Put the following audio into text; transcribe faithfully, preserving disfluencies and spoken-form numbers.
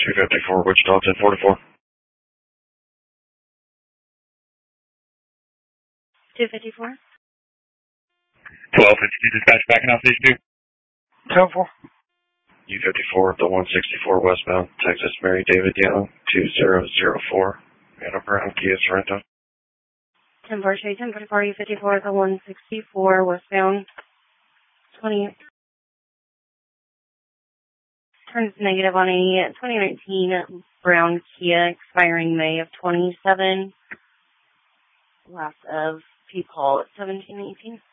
two fifty-four, Wichita, ten forty-four. two fifty-four. twelve fifty-two, dispatch back in on station two. ten four. U fifty-four, the one sixty-four westbound, Texas Mary David Young, two zero zero four. Anna Brown, Kia Sorrento. ten four, ten forty-four, U fifty-four, the one sixty-four westbound, twenty. Turns negative on a twenty nineteen brown Kia expiring May of twenty-seven. Last of P call at seventeen eighteen.